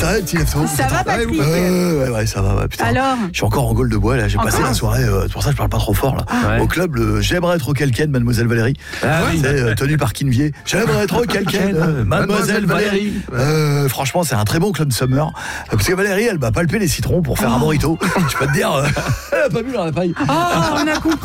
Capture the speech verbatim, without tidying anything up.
T'arrêtes, il est tôt. Ça va, Patrick? euh, Ouais, ouais, ça va, ouais, putain. Alors? Je suis encore en Gaule de bois, là. J'ai Encore passé la soirée, euh, c'est pour ça que je parle pas trop fort, là. Ah, ouais. Au club, le J'aimerais être quelqu'un de Mademoiselle Valérie. Ah oui. C'est euh, tenu par Kinvier. J'aimerais être quelqu'un de Mademoiselle Valérie. Euh, franchement, c'est un très bon club de summer. Euh, Parce que Valérie, elle m'a palpé les citrons pour faire un morito. Je peux te dire, euh, elle a pas bu dans la paille. Oh, on a compris.